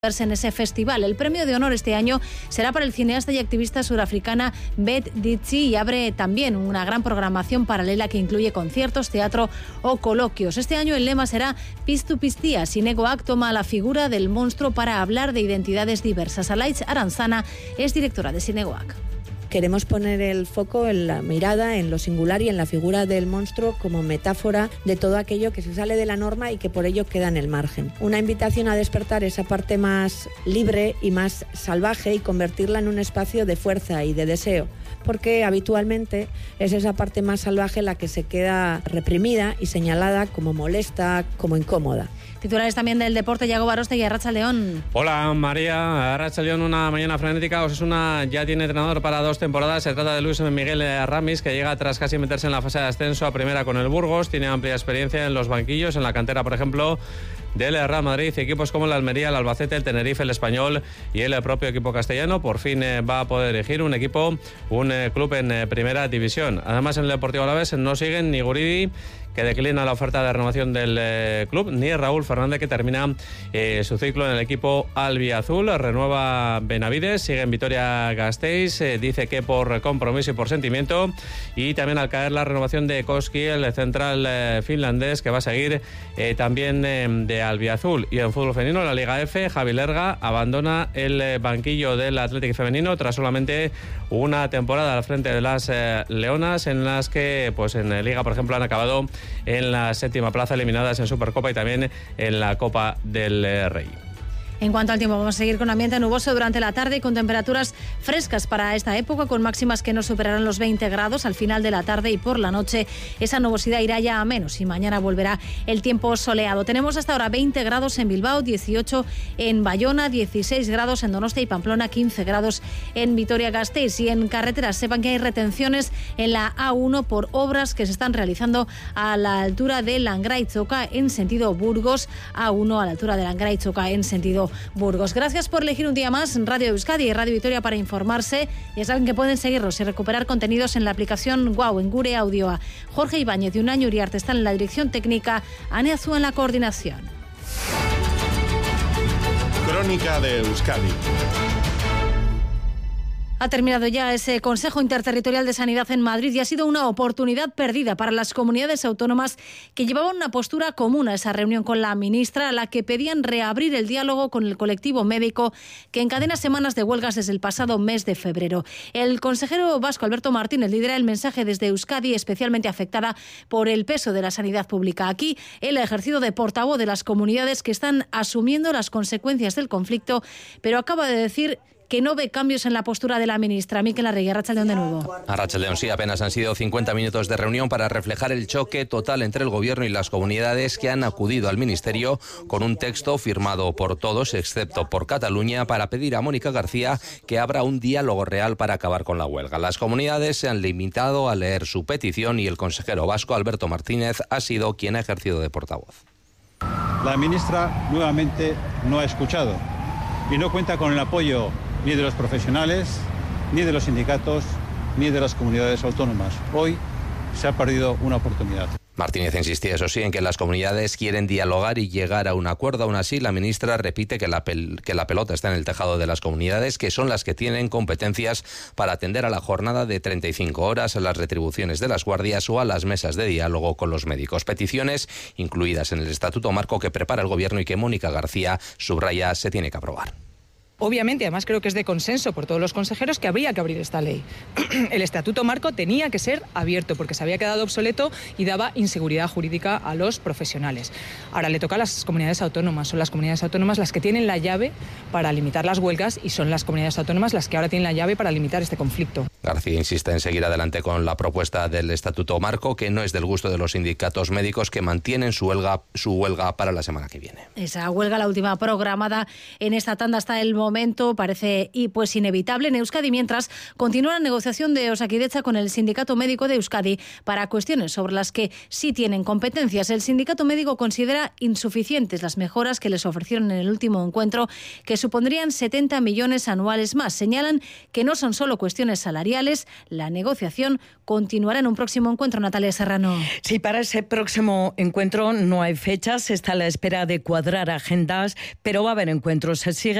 en ese festival. El premio de honor este año será para el cineasta y activista surafricana Beth Ditsi y abre también una gran programación paralela que incluye conciertos, teatro o coloquios. Este año el lema será Piztu Piztia. Sinegoak toma la figura del monstruo para hablar de identidades diversas. Alaitz Aranzana es directora de Sinegoak. Queremos poner el foco en la mirada, en lo singular y en la figura del monstruo como metáfora de todo aquello que se sale de la norma y que por ello queda en el margen. Una invitación a despertar esa parte más libre y más salvaje y convertirla en un espacio de fuerza y de deseo, porque habitualmente es esa parte más salvaje la que se queda reprimida y señalada como molesta, como incómoda. Titulares también del deporte, Yago Barostegui, Arratsaldeon. Hola María, Arratsaldeon, una mañana frenética. Osasuna ya tiene entrenador para 2 temporadas. Se trata de Luis Miguel Ramis, que llega tras casi meterse en la fase de ascenso a primera con el Burgos. Tiene amplia experiencia en los banquillos, en la cantera, por ejemplo, del Real Madrid, equipos como el Almería, el Albacete, el Tenerife, el Español y el propio equipo castellano. Por fin va a poder elegir un equipo, un club en primera división. Además, en el Deportivo Alavés no siguen ni Guridi, que declina la oferta de renovación del club, ni Raúl Fernández, que termina su ciclo en el equipo albiazul. Renueva Benavides, sigue en Vitoria-Gasteiz, dice que por compromiso y por sentimiento, y también al caer la renovación de Koski, el central finlandés, que va a seguir también de albiazul. Y en fútbol femenino, la Liga F, Javi Lerga abandona el banquillo del Athletic femenino tras solamente una temporada al frente de las Leonas, en las que pues en Liga, por ejemplo, han acabado en la 7ª plaza, eliminadas en Supercopa y también en la Copa del Rey. En cuanto al tiempo, vamos a seguir con ambiente nuboso durante la tarde y con temperaturas frescas para esta época, con máximas que no superarán los 20 grados al final de la tarde, y por la noche esa nubosidad irá ya a menos y mañana volverá el tiempo soleado. Tenemos hasta ahora 20 grados en Bilbao, 18 en Bayona, 16 grados en Donostia y Pamplona, 15 grados en Vitoria-Gasteiz. Y en carreteras, sepan que hay retenciones en la A1 por obras que se están realizando a la altura de Langraiz-Zoka en sentido Burgos, A1 a la altura de Langraiz-Zoka en sentido Burgos. Gracias por elegir un día más Radio Euskadi y Radio Vitoria para informarse. Ya saben que pueden seguirnos y recuperar contenidos en la aplicación Guau, en Gure Audioa. Jorge Ibáñez y Unai Uriarte están en la dirección técnica, Ane Azúa en la coordinación. Crónica de Euskadi. Ha terminado ya ese Consejo Interterritorial de Sanidad en Madrid y ha sido una oportunidad perdida para las comunidades autónomas que llevaban una postura común a esa reunión con la ministra, a la que pedían reabrir el diálogo con el colectivo médico que encadena semanas de huelgas desde el pasado mes de febrero. El consejero vasco Alberto Martínez lidera el mensaje desde Euskadi, especialmente afectada por el peso de la sanidad pública. Aquí él ha ejercido de portavoz de las comunidades que están asumiendo las consecuencias del conflicto, pero acaba de decir que no ve cambios en la postura de la ministra. Mikel Arregui, Arratsaldeon de nuevo. Arratsaldeon, sí, apenas han sido 50 minutos de reunión para reflejar el choque total entre el gobierno y las comunidades que han acudido al ministerio con un texto firmado por todos, excepto por Cataluña, para pedir a Mónica García que abra un diálogo real para acabar con la huelga. Las comunidades se han limitado a leer su petición y el consejero vasco Alberto Martínez ha sido quien ha ejercido de portavoz. La ministra nuevamente no ha escuchado y no cuenta con el apoyo ni de los profesionales, ni de los sindicatos, ni de las comunidades autónomas. Hoy se ha perdido una oportunidad. Martínez insistía, eso sí, en que las comunidades quieren dialogar y llegar a un acuerdo. Aún así, la ministra repite que la pelota está en el tejado de las comunidades, que son las que tienen competencias para atender a la jornada de 35 horas, a las retribuciones de las guardias o a las mesas de diálogo con los médicos. Peticiones incluidas en el Estatuto Marco que prepara el Gobierno y que Mónica García subraya se tiene que aprobar. Obviamente, además creo que es de consenso por todos los consejeros que habría que abrir esta ley. El Estatuto Marco tenía que ser abierto porque se había quedado obsoleto y daba inseguridad jurídica a los profesionales. Ahora le toca a las comunidades autónomas. Son las comunidades autónomas las que tienen la llave para limitar las huelgas y son las comunidades autónomas las que ahora tienen la llave para limitar este conflicto. García insiste en seguir adelante con la propuesta del Estatuto Marco, que no es del gusto de los sindicatos médicos, que mantienen su huelga para la semana que viene. Esa huelga, la última programada en esta tanda hasta el momento, parece pues inevitable en Euskadi, mientras continúa la negociación de Osakidetza con el Sindicato Médico de Euskadi para cuestiones sobre las que sí tienen competencias. El sindicato médico considera insuficientes las mejoras que les ofrecieron en el último encuentro, que supondrían 70 millones anuales más. Señalan que no son solo cuestiones salariales, sectoriales. La negociación continuará en un próximo encuentro. Natalia Serrano. Sí, para ese próximo encuentro no hay fechas, se está a la espera de cuadrar agendas, pero va a haber encuentros. Se sigue